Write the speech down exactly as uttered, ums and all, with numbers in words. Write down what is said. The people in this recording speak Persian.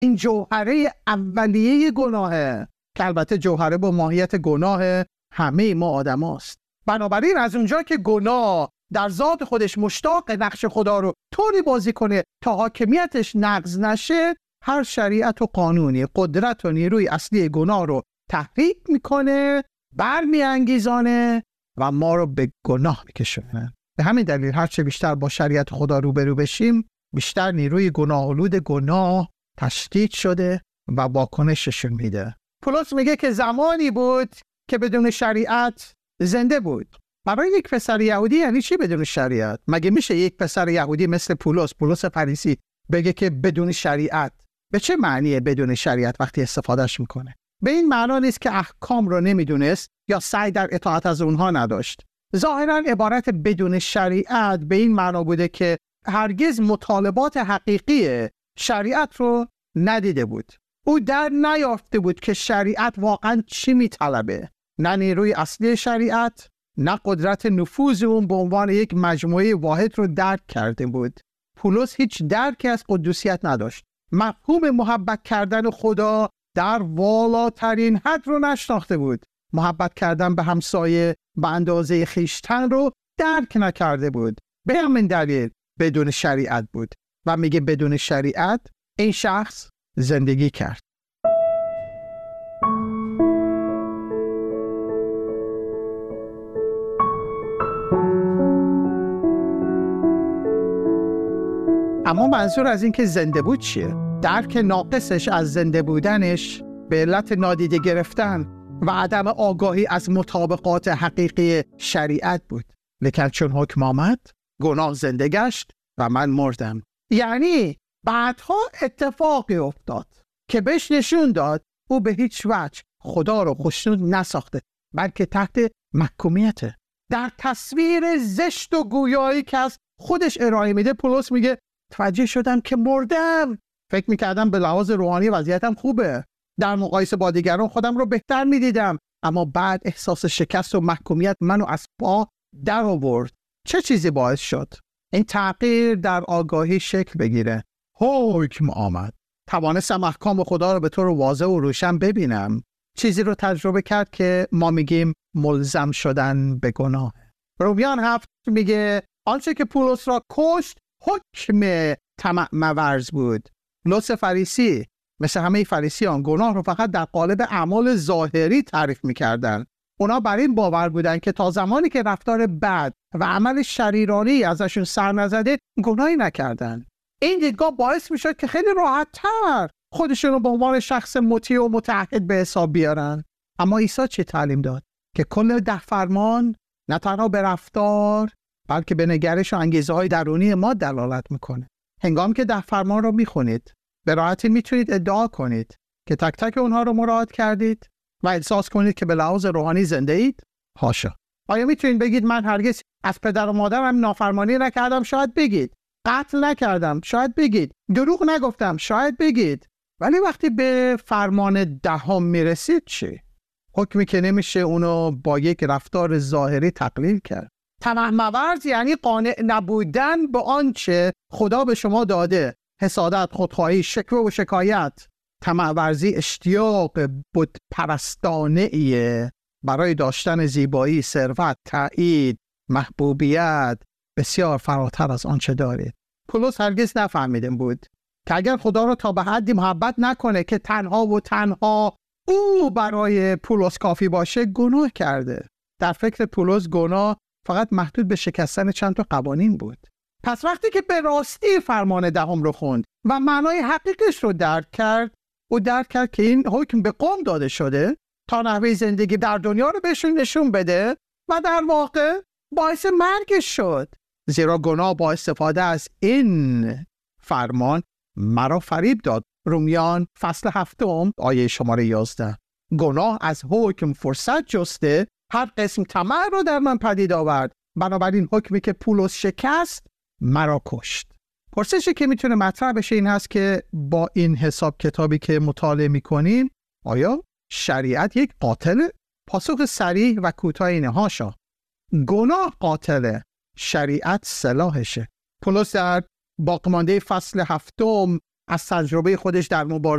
این جوهره اولیه گناهه که البته جوهره با ماهیت گناه همه ما آدم هاست. بنابراین از اونجا که گناه در ذات خودش مشتاق نقش خدا رو طوری بازی کنه تا حاکمیتش نقض نشه، هر شریعت و قانونی قدرت و نیروی اصلی گناه رو تحریک میکنه، برمیانگیزانه و ما رو به گناه میکشونه. به همین دلیل هرچه بیشتر با شریعت خدا روبرو بشیم، بیشتر نیروی گناه‌آلود گناه تشدید شده و واکنششون میده. پولس میگه که زمانی بود که بدون شریعت زنده بود. برای یک پسر یهودی یعنی چی بدون شریعت؟ مگه میشه یک پسر یهودی مثل پولس، پولس فریسی بگه که بدون شریعت؟ به چه معنیه بدون شریعت وقتی استفادهش میکنه؟ به این معنا نیست که احکام رو نمیدونست یا سعی در اطاعت از اونها نداشت. ظاهراً عبارت بدون شریعت به این معنا بوده که هرگز مطالبات حقیقی شریعت رو ندیده بود. او در نیافته بود که شریعت واقعاً چی میطلبه. نه نیروی اصلی شریعت، نه قدرت نفوذ اون به عنوان یک مجموعه واحد رو درک کرده بود. پولس هیچ درکی از قدوسیت نداشت. مفهوم محبت کردن خدا در والاترین حد رو نشناخته بود. محبت کردن به همسایه به اندازه خویشتن رو درک نکرده بود. به همین دلیل بدون شریعت بود و میگه بدون شریعت این شخص زندگی کرد. اما منظور از این که زنده بود چیه؟ درک ناقصش از زنده بودنش به علت نادیده گرفتن و عدم آگاهی از مطابقات حقیقی شریعت بود. لیکن چون حکم آمد، گناه زنده گشت و من مردم. یعنی بعدها اتفاقی افتاد که بهش نشون داد او به هیچ وجه خدا رو خوشنود نساخته، بلکه تحت محکومیته. در تصویر زشت و گویایی که از خودش ارائه میده، پولس میگه توجه شدم که مردم. فکر میکردم به لحاظ روحانی وضعیتم خوبه، در مقایسه با دیگران خودم رو بهتر میدیدم، اما بعد احساس شکست و محکومیت منو از پا در آورد. چه چیزی باعث شد این تغییر در آگاهی شکل بگیره؟ حکم آمد. توانستم احکام خدا رو به طور واضح و روشن ببینم. چیزی رو تجربه کرد که ما میگیم ملزم شدن به گناه. رومیان هفت میگه آنچه که پولس را کشت حکم طمع مورز بود. پولس فریسی مثل همه فریسیان گناه رو فقط در قالب اعمال ظاهری تعریف میکردن. اونا بر این باور بودن که تا زمانی که رفتار بد و عمل شریرانه ازشون سر نزده گناهی نکردن. این دیدگاه باعث میشد که خیلی راحت‌تر خودشون رو به عنوان شخص مطیع و متعهد به حساب بیارن. اما عیسی چه تعلیم داد؟ که کل ده فرمان نه تنها به رفتار بلکه به نگرش و انگیزه های درونی ما دلالت میکنه. هنگامی که ده فرمان رو میخونید به راحتی میتونید ادعا کنید که تک تک اونها رو مراعات کردید و احساس کنید که به لحاظ روحانی زنده اید؟ حاشا. آیا میتونید بگید من هرگز از پدر و مادرم نافرمانی نکردم؟ شاید بگید. قتل نکردم؟ شاید بگید. دروغ نگفتم؟ شاید بگید. ولی وقتی به فرمان دهم میرسید چی؟ حکمی که نمیشه اونو با یک رفتار ظاهری تقلیل کرد. طمع مورز یعنی قانع نبودن به آنچه خدا به شما داده. حسادت، خودخواهی، شکوه و شکایت. طمع ورزی اشتیاق بت پرستانه ایه برای داشتن زیبایی، ثروت، تایید، محبوبیت بسیار فراتر از آنچه دارید. پولس هرگز نفهمیده بود که اگر خدا را تا به حدی محبت نکنه که تنها و تنها او برای پولس کافی باشه، گناه کرده. در فکر پولس گناه فقط محدود به شکستن چند تا قوانین بود. پس وقتی که به راستی فرمان دهم رو خوند و معنای حقیقش رو درک کرد، او درک کرد که این حکم به قوم داده شده تا نحوه زندگی در دنیا رو بهشون نشون بده و در واقع باعث مرگش شد. زیرا گناه با استفاده از این فرمان مرا فریب داد. رومیان فصل هفتم آیه شماره یازده. گناه از حکم فرصت جسته، هر قسم طمع رو در من پدید آورد. بنابراین حکمی که پولس شکست مرا کشت. پرسشی که میتونه مطرح بشه این هست که با این حساب کتابی که مطالعه میکنیم آیا شریعت یک قاتله؟ پاسخ صریح و کوتاه اینه هاشا. گناه قاتله، شریعت سلاحشه. پولس در باقیمانده فصل هفتم از تجربه خودش در مبارزه